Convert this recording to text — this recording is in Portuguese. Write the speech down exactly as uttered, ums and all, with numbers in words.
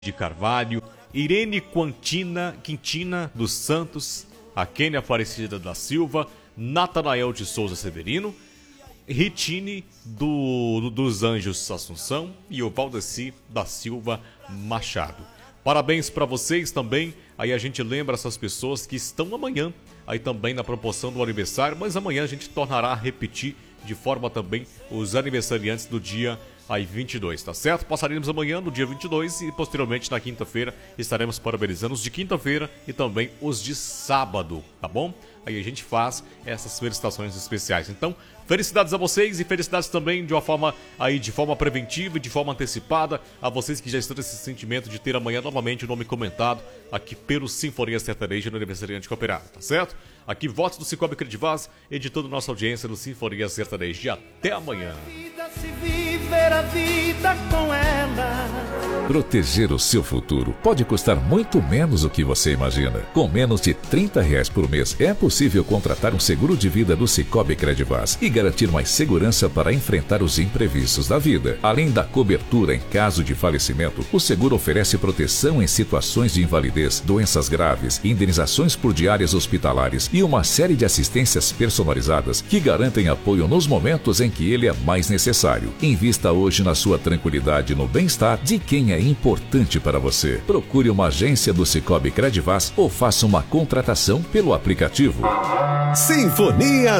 de Carvalho, Irene Quantina, Quintina dos Santos, a Kênia Aparecida da Silva, Natanael de Souza Severino, Ritine do, do, dos Anjos Assunção e o Valdeci da Silva Machado. Parabéns para vocês também. Aí a gente lembra essas pessoas que estão amanhã aí também na proporção do aniversário, mas amanhã a gente tornará a repetir de forma também os aniversariantes do dia aí vinte e dois, tá certo? Passaremos amanhã no dia vinte e dois e posteriormente na quinta-feira estaremos parabenizando os de quinta-feira e também os de sábado, tá bom? Aí a gente faz essas felicitações especiais. Então, felicidades a vocês e felicidades também de uma forma aí de forma preventiva e de forma antecipada a vocês que já estão nesse sentimento de ter amanhã novamente o nome comentado aqui pelo Sinfonia Sertaneja no Aniversariante Cooperado, tá certo? Aqui votos do Cicobi Credivaz, editando nossa audiência no Sinfonia Sertaneja. E até amanhã. Viver a vida com ela. Proteger o seu futuro pode custar muito menos do que você imagina. Com menos de trinta reais por mês é possível contratar um seguro de vida do Cicobi Credivaz e garantir mais segurança para enfrentar os imprevistos da vida. Além da cobertura em caso de falecimento, o seguro oferece proteção em situações de invalidez, doenças graves, indenizações por diárias hospitalares e uma série de assistências personalizadas que garantem apoio nos momentos em que ele é mais necessário. Invista hoje na sua tranquilidade e no bem-estar de quem é importante para você. Procure uma agência do Cicobi Credivaz ou faça uma contratação pelo aplicativo. Sinfonia